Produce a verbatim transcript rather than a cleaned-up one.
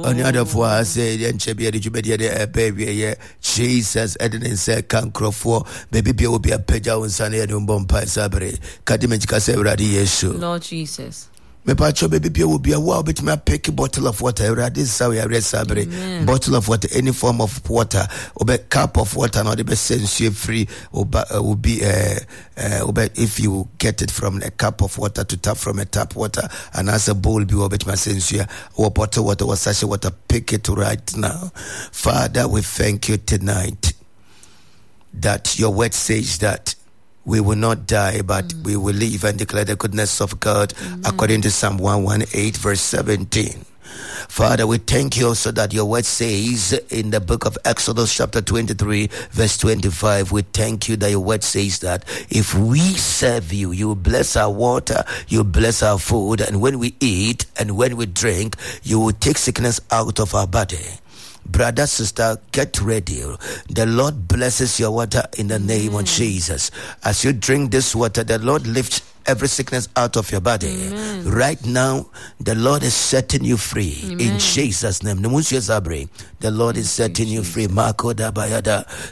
On the other four, I say, the Enchebia, the Jubedia, the baby, yeah, Jesus, and then say, can crow for baby, will be a peja on Sunday and Bompai Sabre, Kadimika Sebra, Yeshu. Lord Jesus. Me pacho baby will be a wow, but me pick a bottle of water. This is how we are sabre. Bottle of water, any form of water, or a cup of water, not the best sense free, or will be uh, uh, if you get it from a cup of water to tap from a tap water, and as a bowl be over my sense or bottle water or sachet water, pick it right now. Father, we thank you tonight that your word says that we will not die, but mm. we will live and declare the goodness of God. Amen. According to Psalm one eighteen, verse seventeen. Father, we thank you also that your word says in the book of Exodus chapter twenty-three, verse twenty-five, we thank you that your word says that if we serve you, you bless our water, you bless our food, and when we eat and when we drink, you will take sickness out of our body. Brother, sister, get ready. The Lord blesses your water in the name Amen. Of Jesus. As you drink this water, the Lord lifts every sickness out of your body. Amen. Right now, the Lord is setting you free. Amen. In Jesus' name. The Lord is setting you free. Marco da bayada,